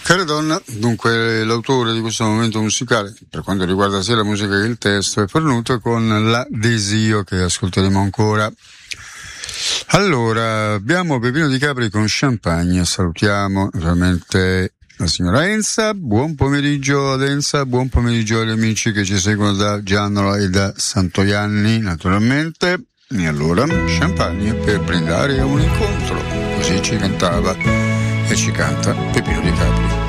Care donna, dunque l'autore di questo momento musicale, per quanto riguarda sia la musica che il testo, è fornuto con la Desio, che ascolteremo ancora. Allora, abbiamo Peppino Di Capri con Champagne, salutiamo naturalmente la signora Enza, buon pomeriggio ad Enza, buon pomeriggio agli amici che ci seguono da Giannola e da Santoianni naturalmente. E allora, Champagne per brindare a un incontro, così ci cantava e ci canta Peppino Di Capri.